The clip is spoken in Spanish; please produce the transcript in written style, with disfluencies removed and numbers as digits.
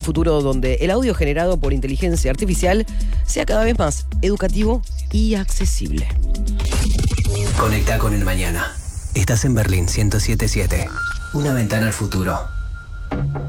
futuro donde el audio generado por inteligencia artificial sea cada vez más educativo y accesible. Conecta con el mañana. Estás en Berlín 107.7. Una ventana al futuro.